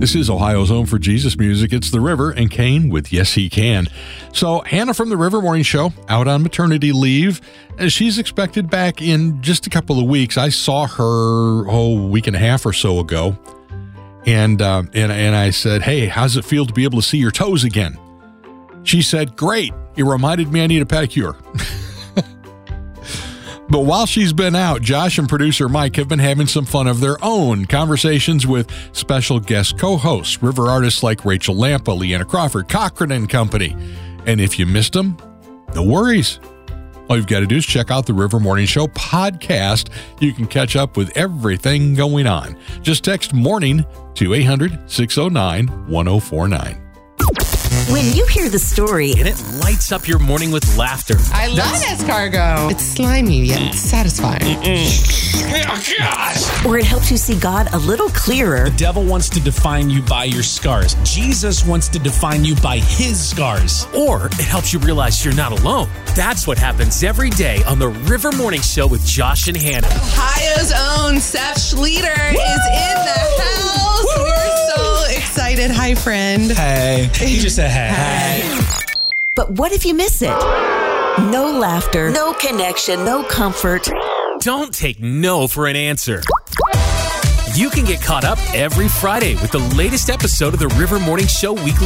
This is Ohio's home for Jesus music. It's The River and Kane with Yes He Can. So Hannah from The River Morning Show out on maternity leave. She's expected back in just a couple of weeks. I saw her a week and a half or so ago. And I said, hey, how's it feel to be able to see your toes again? She said, great. It reminded me I need a pedicure. But while she's been out, Josh and producer Mike have been having some fun of their own. Conversations with special guest co-hosts, river artists like Rachel Lampa, Leanna Crawford, Cochran and Company. And if you missed them, no worries. All you've got to do is check out the River Morning Show podcast. You can catch up with everything going on. Just text MORNING to 800-609-1049. When you hear the story, and it lights up your morning with laughter. I love escargot. It's slimy yet satisfying. or it helps you see God a little clearer, The devil wants to define you by your scars. Jesus wants to define you by his scars. Or it helps you realize you're not alone. That's what happens every day on the River Morning Show with Josh and Hannah. Ohio's own Seth Schlueter is in the house. We're so excited. Hi, friend. Hey. He just said hey. but what if you miss it? No laughter, no connection, no comfort. Don't take no for an answer. You can get caught up every Friday with the latest episode of the River Morning Show Weekly